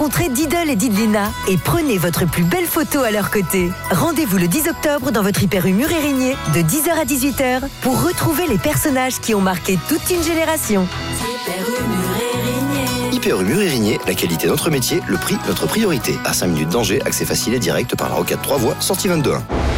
rencontrez Diddle et Diddlina et prenez votre plus belle photo à leur côté. Rendez-vous le 10 octobre dans votre Hyper U Mur-Érigné de 10h à 18h pour retrouver les personnages qui ont marqué toute une génération. Hyper U Mur-Érigné, la qualité notre métier, le prix notre priorité. À 5 minutes d'Angers, accès facile et direct par la rocade 3 voies, sortie 22.1.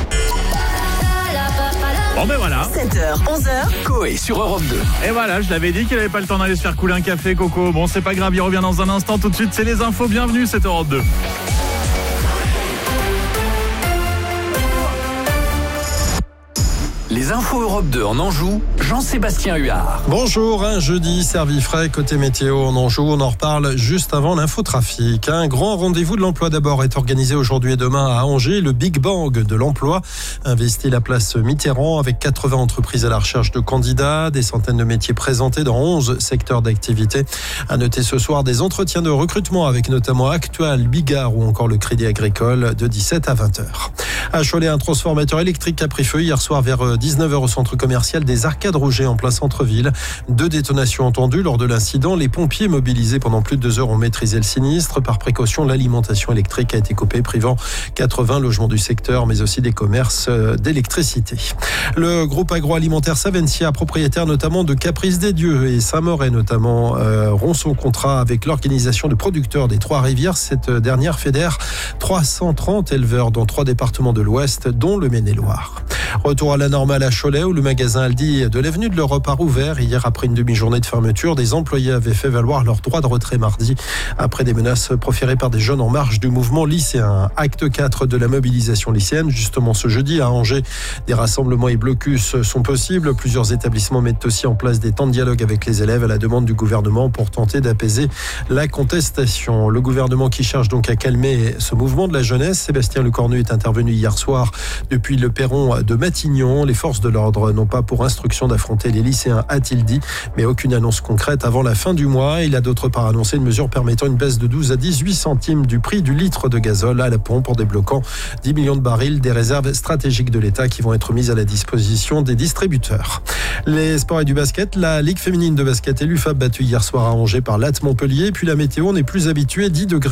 Bon ben voilà. 7h, 11h. Coé sur Europe 2. Et voilà, je l'avais dit qu'il avait pas le temps d'aller se faire couler un café, Coco. Bon, c'est pas grave, il revient dans un instant. Tout de suite, c'est les infos. Bienvenue, c'est Europe 2. Les infos Europe 2 en Anjou, Jean-Sébastien Huard. Bonjour, un jeudi servi frais côté météo en Anjou. On en reparle juste avant l'infotrafic. Un grand rendez-vous de l'emploi d'abord est organisé aujourd'hui et demain à Angers. Le Big Bang de l'emploi investit la place Mitterrand avec 80 entreprises à la recherche de candidats, des centaines de métiers présentés dans 11 secteurs d'activité. À noter ce soir des entretiens de recrutement avec notamment Actual, Bigard ou encore le Crédit Agricole de 17 à 20h. À Cholet, un transformateur électrique a pris feu hier soir vers 19h au centre commercial des Arcades Rouget en plein centre-ville. 2 détonations entendues lors de l'incident. Les pompiers mobilisés pendant plus de 2 heures ont maîtrisé le sinistre. Par précaution, l'alimentation électrique a été coupée, privant 80 logements du secteur, mais aussi des commerces d'électricité. Le groupe agroalimentaire Savencia, propriétaire notamment de Caprice des Dieux et Saint-Moret notamment, rompt son contrat avec l'organisation de producteurs des Trois-Rivières. Cette dernière fédère 330 éleveurs dans 3 départements de l'Ouest, dont le Maine-et-Loire. Retour à la normale à Cholet où le magasin Aldi de l'Avenue de l'Europe a rouvert. Hier, après une demi-journée de fermeture, des employés avaient fait valoir leur droit de retrait mardi après des menaces proférées par des jeunes en marge du mouvement lycéen. Acte 4 de la mobilisation lycéenne. Justement, ce jeudi à Angers, des rassemblements et blocus sont possibles. Plusieurs établissements mettent aussi en place des temps de dialogue avec les élèves à la demande du gouvernement pour tenter d'apaiser la contestation. Le gouvernement qui cherche donc à calmer ce mouvement de la jeunesse. Sébastien Lecornu est intervenu hier soir depuis le perron de Matignon. Les forces de l'ordre n'ont pas pour instruction d'affronter les lycéens, a-t-il dit, mais aucune annonce concrète avant la fin du mois. Il a d'autre part annoncé une mesure permettant une baisse de 12 à 18 centimes du prix du litre de gazole à la pompe en débloquant 10 millions de barils des réserves stratégiques de l'État qui vont être mises à la disposition des distributeurs. Les sports et du basket, la Ligue féminine de basket et l'UFAB battue hier soir à Angers par l'AT Montpellier. Puis la météo, on est plus habitué, 10 degrés